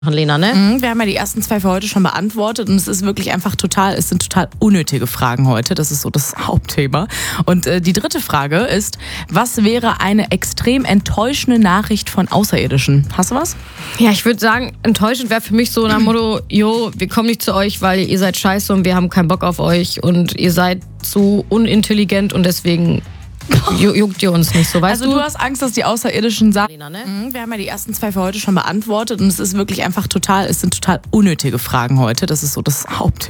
Lena, ne? Wir haben ja die ersten 2 für heute schon beantwortet und es sind total unnötige Fragen heute. Das ist so das Hauptthema. Und die dritte Frage ist, was wäre eine extrem enttäuschende Nachricht von Außerirdischen? Hast du was? Ja, ich würde sagen, enttäuschend wäre für mich so nach dem Motto, wir kommen nicht zu euch, weil ihr seid scheiße und wir haben keinen Bock auf euch und ihr seid zu unintelligent und deswegen juckt ihr uns nicht so, weißt Also du hast Angst, dass die Außerirdischen sagen, Lena, ne? Wir haben ja die ersten 2 für heute schon beantwortet und es sind total unnötige Fragen heute. Das ist so das Hauptthema.